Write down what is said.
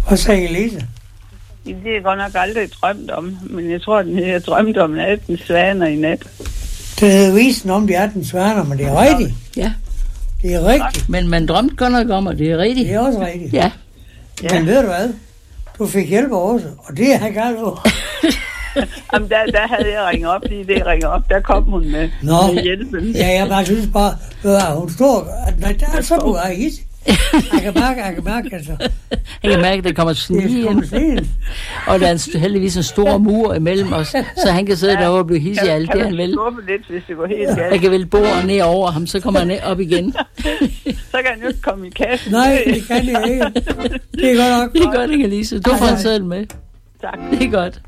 Hvad sagde Elise? Det er godt nok aldrig drømt om, men jeg tror, jeg drømte om 18 svaner i nat. Det hedder visen om de 18 svaner, men det er rigtigt. Ja. Det er rigtigt. Men man drømte godt nok om, at det er rigtigt. Det er også rigtigt. Ja. Men ved du hvad? Du fik hjælp også, og det er jeg gerne over. Jamen, der havde jeg ringet op, lige det ringet op, der kom hun med hjælpen. Ja, jeg bare synes bare, hun står, der er så du er hit. Jeg kan mærke, altså. Jeg kan mærke, at der kommer snige ind. Og der er heldigvis en stor mur imellem os, så han kan sidde derovre og blive hissig alt det, han vil. Lidt, hvis det går helt galt. Jeg kan vælge bordet ned over ham, så kommer han op igen. Så kan han jo ikke komme i kassen. Nej, det kan jeg ikke. Det er godt nok. Det er godt, Inge-Lise. Du får en seddel med. Tak. Det er godt.